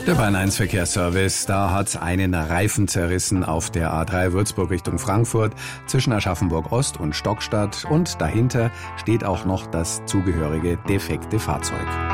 Der Bayern 1 Verkehrsservice, da hat einen Reifen zerrissen auf der A3 Würzburg Richtung Frankfurt zwischen Aschaffenburg Ost und Stockstadt, und dahinter steht auch noch das zugehörige defekte Fahrzeug.